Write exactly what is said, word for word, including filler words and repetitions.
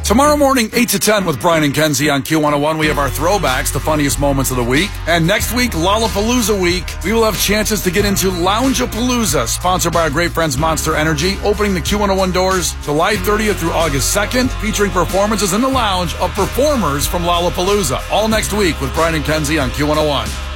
Tomorrow morning, eight to ten with Brian and Kenzie on Q one oh one, we have our throwbacks, the funniest moments of the week. And next week, Lollapalooza week, we will have chances to get into Loungeapalooza, sponsored by our great friends Monster Energy, opening the Q one oh one doors July thirtieth through August second, featuring performances in the lounge of performers from Lollapalooza. All next week with Brian and Kenzie on Q one oh one.